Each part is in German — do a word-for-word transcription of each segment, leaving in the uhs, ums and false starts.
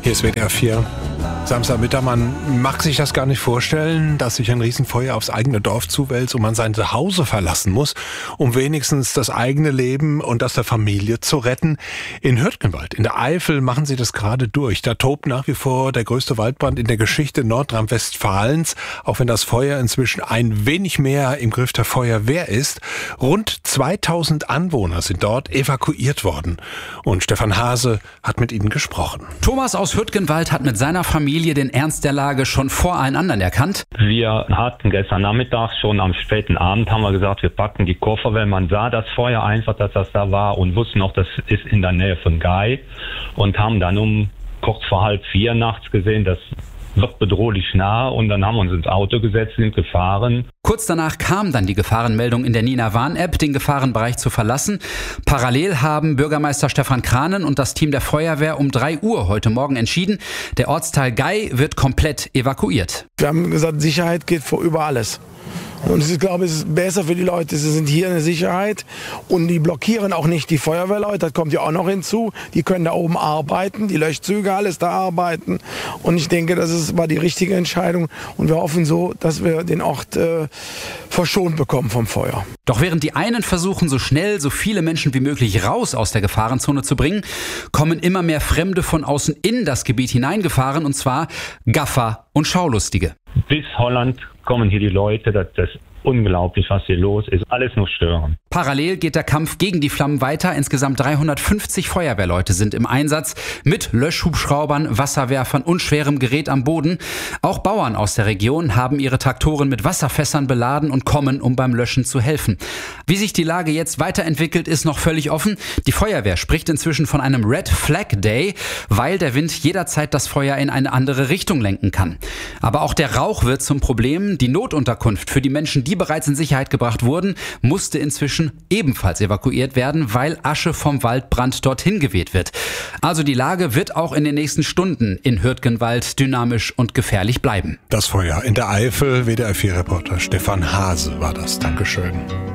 Hier ist W D R vier. Samstagmittag, man mag sich das gar nicht vorstellen, dass sich ein Riesenfeuer aufs eigene Dorf zuwälzt und man sein Zuhause verlassen muss, um wenigstens das eigene Leben und das der Familie zu retten. In Hürtgenwald, in der Eifel, machen sie das gerade durch. Da tobt nach wie vor der größte Waldbrand in der Geschichte Nordrhein-Westfalens, auch wenn das Feuer inzwischen ein wenig mehr im Griff der Feuerwehr ist. Rund zweitausend Anwohner sind dort evakuiert worden. Und Stefan Hase hat mit ihnen gesprochen. Thomas aus Hürtgenwald hat mit seiner Familie den Ernst der Lage schon vor allen anderen erkannt. Wir hatten gestern Nachmittag schon am späten Abend, haben wir gesagt, wir packen die Koffer, weil man sah das Feuer einfach, dass das da war und wussten auch, das ist in der Nähe von Gei und haben dann um kurz vor halb vier nachts gesehen, das wird bedrohlich nah und dann haben wir uns ins Auto gesetzt und gefahren. Kurz danach kam dann die Gefahrenmeldung in der Nina Warn-App, den Gefahrenbereich zu verlassen. Parallel haben Bürgermeister Stefan Kranen und das Team der Feuerwehr um drei Uhr heute Morgen entschieden, der Ortsteil Gei wird komplett evakuiert. Wir haben gesagt, Sicherheit geht vor über alles. Und ich glaube, es ist besser für die Leute, sie sind hier in der Sicherheit und die blockieren auch nicht die Feuerwehrleute, das kommt ja auch noch hinzu. Die können da oben arbeiten, die Löschzüge, alles da arbeiten. Und ich denke, das ist, war die richtige Entscheidung und wir hoffen so, dass wir den Ort äh, verschont bekommen vom Feuer. Doch während die einen versuchen, so schnell so viele Menschen wie möglich raus aus der Gefahrenzone zu bringen, kommen immer mehr Fremde von außen in das Gebiet hineingefahren, und zwar Gaffer und Schaulustige. Bis Holland kommen hier die Leute, das, das ist unglaublich, was hier los ist. Alles nur stören. Parallel geht der Kampf gegen die Flammen weiter. Insgesamt dreihundertfünfzig Feuerwehrleute sind im Einsatz mit Löschhubschraubern, Wasserwerfern und schwerem Gerät am Boden. Auch Bauern aus der Region haben ihre Traktoren mit Wasserfässern beladen und kommen, um beim Löschen zu helfen. Wie sich die Lage jetzt weiterentwickelt, ist noch völlig offen. Die Feuerwehr spricht inzwischen von einem Red Flag Day, weil der Wind jederzeit das Feuer in eine andere Richtung lenken kann. Aber auch der Rauch wird zum Problem. Die Notunterkunft für die Menschen, die bereits in Sicherheit gebracht wurden, musste inzwischen ebenfalls evakuiert werden, weil Asche vom Waldbrand dorthin geweht wird. Also die Lage wird auch in den nächsten Stunden in Hürtgenwald dynamisch und gefährlich bleiben. Das Feuer in der Eifel, W D R vier Reporter Stefan Hase war das. Dankeschön.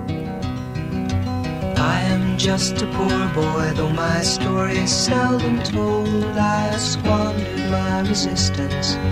I am just a poor boy, though my story is seldom told. I squandered my resistance